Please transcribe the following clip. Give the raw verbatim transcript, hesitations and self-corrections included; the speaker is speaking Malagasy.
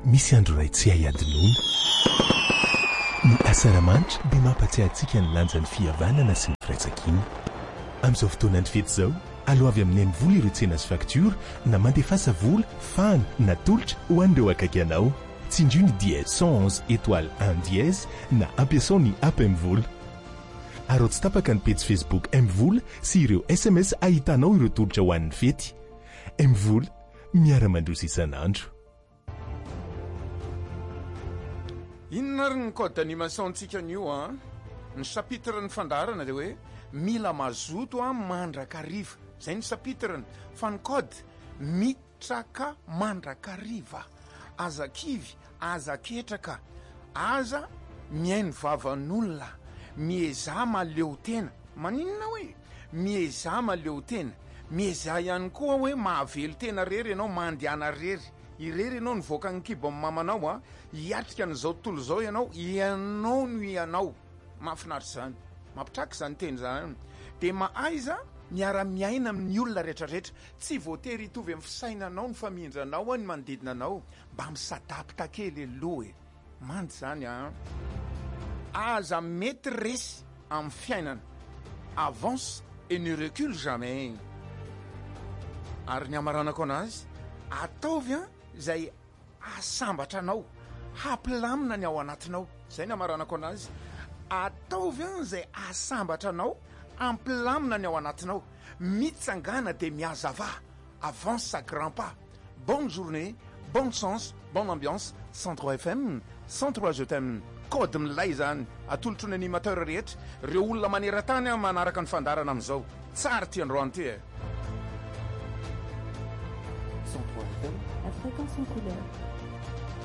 misy andro ray tsy hayadinoana ny asaramanitra dia mampatsiahy antsika ny lanjan'ny fihavanana sy ny firaitsakiana. Amin'izao fotoanany fety izao aloha avy amin'ny M-vola ireo tsena sy facture na mandefasa vola fany na tolotra ho an'ireo akaiky anao. Tsinjony dièse cent onze étoile un dièse na ampiasao ny app M-vola. Arao tsy tapaka ny page Facebook M-vola sy ireo S M S ahitanao ireo tolotra ho an'ny fety. M-vola miara-mandroso isan'andro. Inona ry ny code d'animation-tsika an'io a? Ny chapitre ny fandarana dia hoe mila mazoto a mandrakariva. Zay ny chapitre-ny. Fa ny code mitraka mandrakariva. Aza kivy, aza ketraka, aza mihaino vavan'olona, mieza maleo tena. Maninona hoe mieza maleo tena, mieza ihany koa hoe mahavelo tena rery ianao, mandihana rery. Irery ianao nivoaka ny kibo amin'ny mamanao a, hiatrika n'izao tontolo izao ianao, ianao no ianao. Mahafinaritra zany, mampitraka zany teny zany. Dia mahaiza miara-miaina amin'ny olona rehetrarehetra, tsy voatery hitovy amin'ny fisainanao ny famindranao ny manodidina anao, mba misadapta kely aloha e. Mandy zany a. Aza mety resy amin'ny fiainana. Avance et ne recule jamais. Ary ny amaranako anazy, ataovy a zay asambatra anao, hampilamina ny ao anatinao. Zay ny amaranako anazy. Ataovy a zay asambatra anao, hampilamina ny ao anatinao. Mitsangana dia miazava. Avance sa grand pas. Bonne journée, bon sens, bonne ambiance. cent trois F M, cent trois je t'aime. Code milay zany. Atolotro ny animateur rehetra, ireo olona maneran-tany a manaraka ny fandarana amin'izao. Tsara ty androany ty e. cent trois F M, la fréquence en couleur.